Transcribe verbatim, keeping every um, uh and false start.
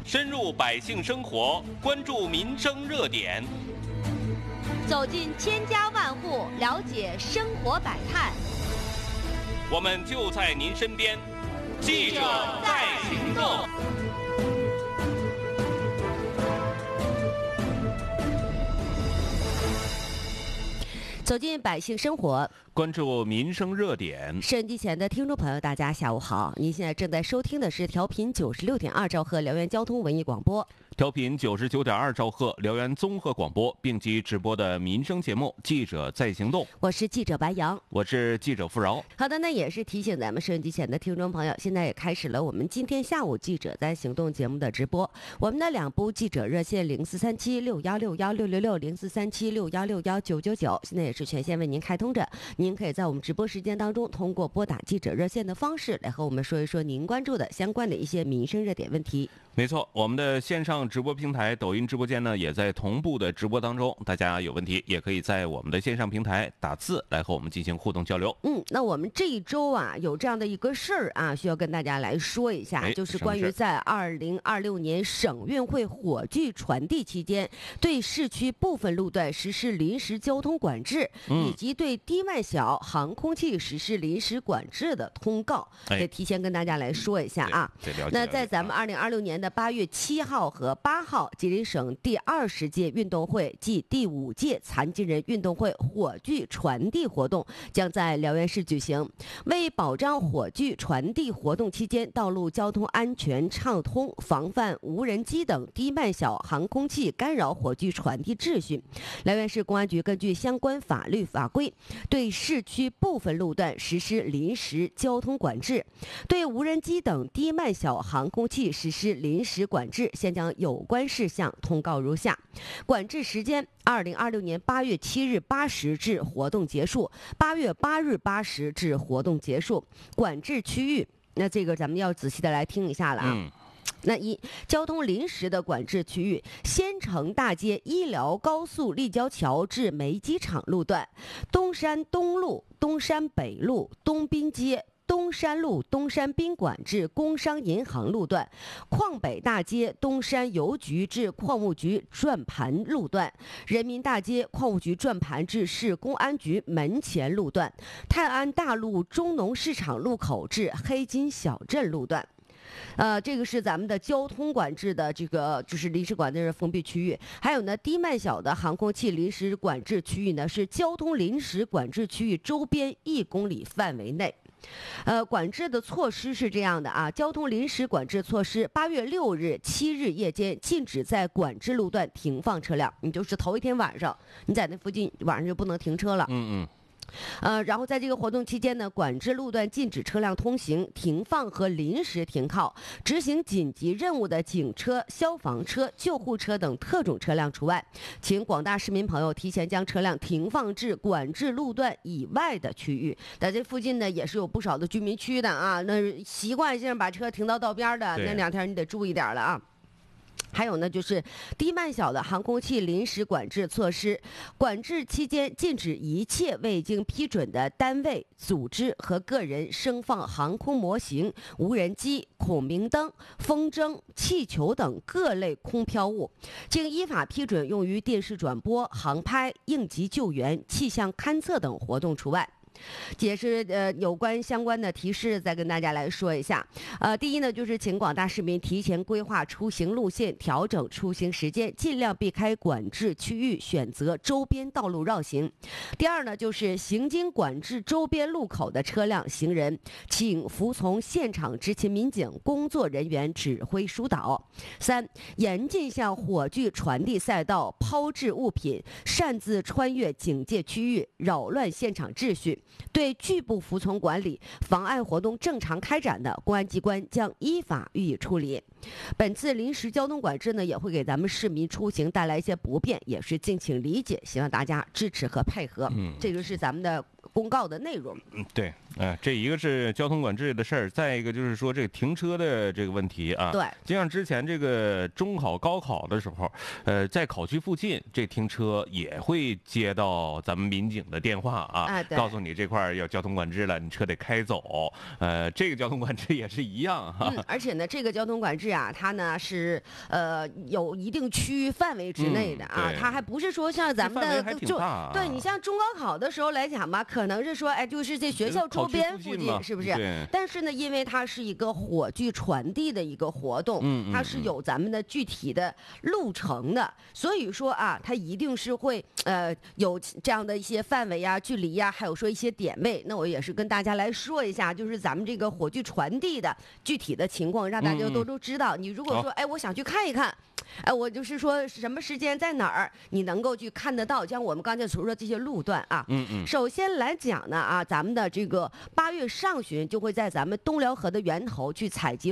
深入百姓生活，关注民生热点， 走进千家万户，了解生活百态。 我们就在您身边，记者在行动。 走进百姓生活， 关注民生热点。 收音机前的听众朋友，大家下午好！您现在正在收听的是调频九十六点二兆赫辽源交通文艺广播， 调频九十九点二兆赫辽源综合广播并机直播的民生节目《记者在行动》。 我是记者白杨， 我是记者付饶。 好的，那也是提醒咱们收音机前的听众朋友，现在也开始了我们今天下午《记者在行动》节目的直播。我们的两部记者热线零四三七六幺六幺六六六零四三七六幺六幺九九九，现在也是全线为您开通着。您可以在我们直播时间当中，通过拨打记者热线的方式来和我们说一说您关注的相关的一些民生热点问题。 没错，我们的线上直播平台抖音直播间呢，也在同步的直播当中。大家有问题也可以在我们的线上平台打字来和我们进行互动交流。 嗯，那我们这一周啊，有这样的一个事儿啊，需要跟大家来说一下，就是关于在二零二六年省运会火炬传递期间，对市区部分路段实施临时交通管制， 嗯、 以及对低慢小航空器实施临时管制的通告，得提前跟大家来说一下啊。那在咱们二零二六年的八月七号和八号，吉林省第二十届运动会暨第五届残疾人运动会火炬传递活动将在辽源市举行。为保障火炬传递活动期间道路交通安全畅通，防范无人机等低慢小航空器干扰火炬传递秩序，辽源市公安局根据相关法律法规，对市区部分路段实施临时交通管制，对无人机等低慢小航空器实施临时管制。现将有关事项通告如下：管制时间：二零二六年八月七日八时至活动结束，八月八日八时至活动结束。管制区域，那这个咱们要仔细的来听一下了啊。嗯那一，交通临时的管制区域：仙城大街医疗高速立交桥至煤机厂路段，东山东路、东山北路、东滨街、东山路东山宾馆至工商银行路段，矿北大街东山邮局至矿务局转盘路段，人民大街矿务局转盘至市公安局门前路段，泰安大路中农市场路口至黑金小镇路段。呃，这个是咱们的交通管制的这个就是临时管制的封闭区域。还有呢，低慢小的航空器临时管制区域呢，是交通临时管制区域周边一公里范围内。呃，管制的措施是这样的啊，交通临时管制措施：八月六日、七日夜间禁止在管制路段停放车辆，你就是头一天晚上，你在那附近晚上就不能停车了。 嗯嗯。 呃，然后在这个活动期间呢，管制路段禁止车辆通行、停放和临时停靠，执行紧急任务的警车、消防车、救护车等特种车辆除外。请广大市民朋友提前将车辆停放至管制路段以外的区域。在这附近呢，也是有不少的居民区的啊，那习惯性把车停到道边的，那两天你得注意点了啊。还有呢，就是低慢小的航空器临时管制措施，管制期间禁止一切未经批准的单位、组织和个人升放航空模型、无人机、孔明灯、风筝、气球等各类空飘物，经依法批准用于电视转播、航拍、应急救援、气象勘测等活动除外。解释呃有关相关的提示，再跟大家来说一下。呃，第一呢，就是请广大市民提前规划出行路线，调整出行时间，尽量避开管制区域，选择周边道路绕行。第二呢，就是行经管制周边路口的车辆、行人，请服从现场执勤民警工作人员指挥疏导。三，严禁向火炬传递赛道抛掷物品，擅自穿越警戒区域，扰乱现场秩序。对拒不服从管理、妨碍活动正常开展的，公安机关将依法予以处理。本次临时交通管制呢，也会给咱们市民出行带来一些不便，也是敬请理解，希望大家支持和配合。嗯，这个是咱们的公告的内容。 嗯，对。 哎，这一个是交通管制的事儿，再一个就是说这个停车的这个问题啊。 对， 就像之前这个中考、高考的时候，呃，在考区附近这停车也会接到咱们民警的电话啊， 哎、 告诉你这块儿要交通管制了，你车得开走。呃，这个交通管制也是一样哈、啊。 嗯，而且呢，这个交通管制啊，它呢是呃有一定区域范围之内的啊， 嗯、 它还不是说像咱们的就、 啊、对你像中高考的时候来讲吧，可能是说哎，就是这学校周边附近是不是？但是呢，因为它是一个火炬传递的一个活动， 嗯、 它是有咱们的具体的路程的，所以说啊，它一定是会呃有这样的一些范围啊、距离呀、啊，还有说一些点位。那我也是跟大家来说一下，就是咱们这个火炬传递的具体的情况，让大家都都知道。嗯、你如果说哎，我想去看一看。哎，我就是说什么时间在哪儿，你能够去看得到，像我们刚才所说这些路段啊。 嗯嗯。 首先来讲呢啊，咱们的这个八月上旬就会在咱们东辽河的源头去采集